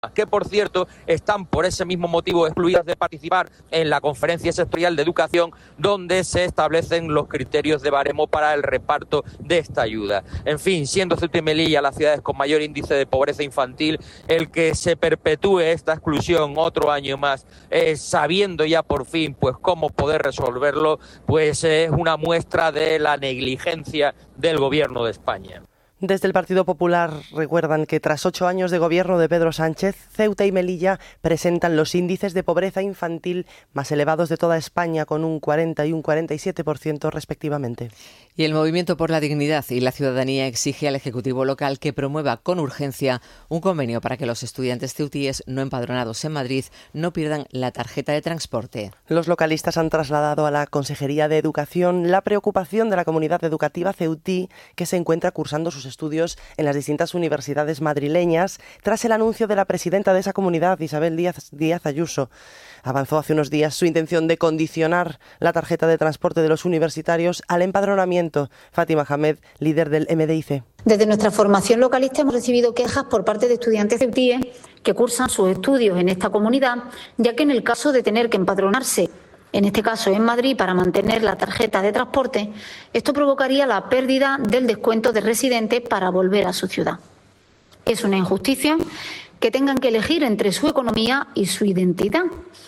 que por cierto están por ese mismo motivo excluidas de participar en la conferencia sectorial de educación, donde se establecen los criterios de baremo para el reparto de esta ayuda. En fin, siendo Ceuta y Melilla las ciudades con mayor índice de pobreza infantil, el que se perpetúe esta exclusión otro año más, sabiendo ya por fin pues cómo poder resolverlo, pues es una muestra de la negligencia del gobierno de España. Desde el Partido Popular recuerdan que tras 8 años de gobierno de Pedro Sánchez, Ceuta y Melilla presentan los índices de pobreza infantil más elevados de toda España, con un 40 y un 47% respectivamente. Y el Movimiento por la Dignidad y la Ciudadanía exige al Ejecutivo local que promueva con urgencia un convenio para que los estudiantes ceutíes no empadronados en Madrid no pierdan la tarjeta de transporte. Los localistas han trasladado a la Consejería de Educación la preocupación de la comunidad educativa ceutí, que se encuentra cursando sus estudios en las distintas universidades madrileñas tras el anuncio de la presidenta de esa comunidad, Isabel Díaz Ayuso. Avanzó hace unos días su intención de condicionar la tarjeta de transporte de los universitarios al empadronamiento. Fátima Hamed, líder del MDIC. Desde nuestra formación localista hemos recibido quejas por parte de estudiantes ceutíes que cursan sus estudios en esta comunidad, ya que en el caso de tener que empadronarse, en este caso en Madrid, para mantener la tarjeta de transporte, esto provocaría la pérdida del descuento de residente para volver a su ciudad. Es una injusticia que tengan que elegir entre su economía y su identidad.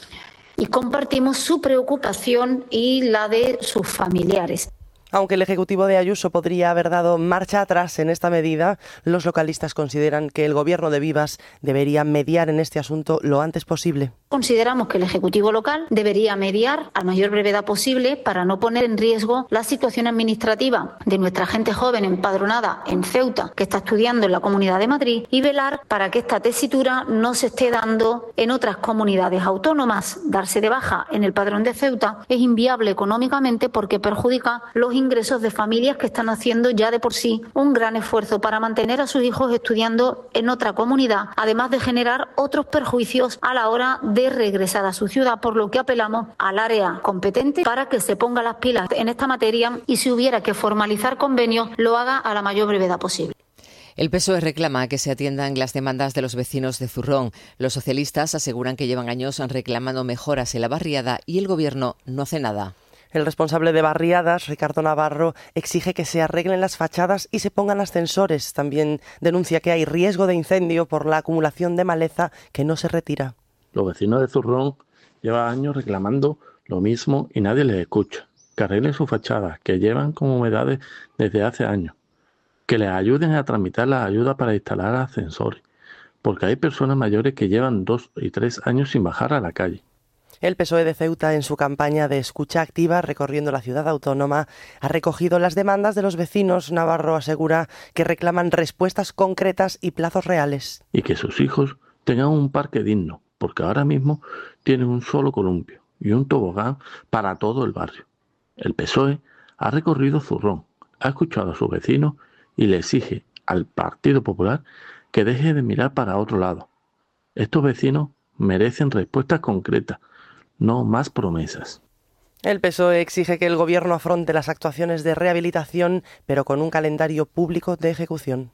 Y compartimos su preocupación y la de sus familiares. Aunque el Ejecutivo de Ayuso podría haber dado marcha atrás en esta medida, los localistas consideran que el Gobierno de Vivas debería mediar en este asunto lo antes posible. Consideramos que el Ejecutivo local debería mediar a mayor brevedad posible para no poner en riesgo la situación administrativa de nuestra gente joven empadronada en Ceuta, que está estudiando en la Comunidad de Madrid, y velar para que esta tesitura no se esté dando en otras comunidades autónomas. Darse de baja en el padrón de Ceuta es inviable económicamente porque perjudica los ingresos de familias que están haciendo ya de por sí un gran esfuerzo para mantener a sus hijos estudiando en otra comunidad, además de generar otros perjuicios a la hora de regresar a su ciudad, por lo que apelamos al área competente para que se ponga las pilas en esta materia y si hubiera que formalizar convenios, lo haga a la mayor brevedad posible. El PSOE reclama que se atiendan las demandas de los vecinos de Zurrón. Los socialistas aseguran que llevan años reclamando mejoras en la barriada y el Gobierno no hace nada. El responsable de barriadas, Ricardo Navarro, exige que se arreglen las fachadas y se pongan ascensores. También denuncia que hay riesgo de incendio por la acumulación de maleza que no se retira. Los vecinos de Zurrón llevan años reclamando lo mismo y nadie les escucha. Que arreglen sus fachadas, que llevan con humedades desde hace años. Que les ayuden a tramitar las ayudas para instalar ascensores, porque hay personas mayores que llevan 2 y 3 años sin bajar a la calle. El PSOE de Ceuta, en su campaña de escucha activa recorriendo la ciudad autónoma, ha recogido las demandas de los vecinos. Navarro asegura que reclaman respuestas concretas y plazos reales. Y que sus hijos tengan un parque digno, porque ahora mismo tienen un solo columpio y un tobogán para todo el barrio. El PSOE ha recorrido Zurrón, ha escuchado a sus vecinos y le exige al Partido Popular que deje de mirar para otro lado. Estos vecinos merecen respuestas concretas, no más promesas. El PSOE exige que el Gobierno afronte las actuaciones de rehabilitación, pero con un calendario público de ejecución.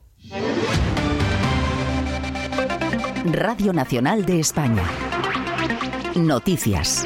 Radio Nacional de España. Noticias.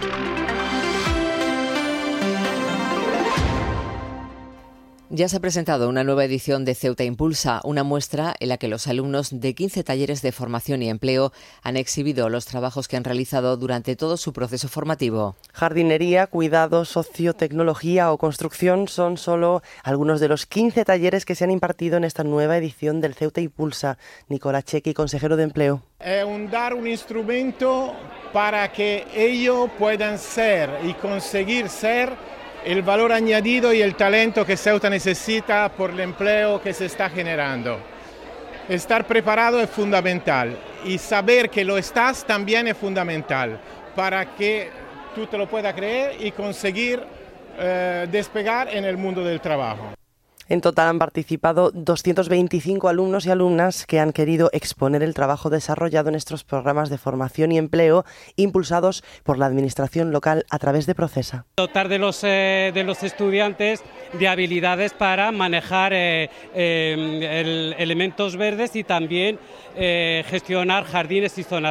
Ya se ha presentado una nueva edición de Ceuta Impulsa, una muestra en la que los alumnos de 15 talleres de formación y empleo han exhibido los trabajos que han realizado durante todo su proceso formativo. Jardinería, cuidado, sociotecnología o construcción son solo algunos de los 15 talleres que se han impartido en esta nueva edición del Ceuta Impulsa. Nicolás Chequi, consejero de Empleo. Dar un instrumento para que ellos puedan ser y conseguir ser el valor añadido y el talento que Ceuta necesita por el empleo que se está generando. Estar preparado es fundamental y saber que lo estás también es fundamental para que tú te lo puedas creer y conseguir despegar en el mundo del trabajo. En total han participado 225 alumnos y alumnas que han querido exponer el trabajo desarrollado en estos programas de formación y empleo impulsados por la administración local a través de Procesa. Dotar de los estudiantes de habilidades para manejar elementos verdes y también gestionar jardines y zonas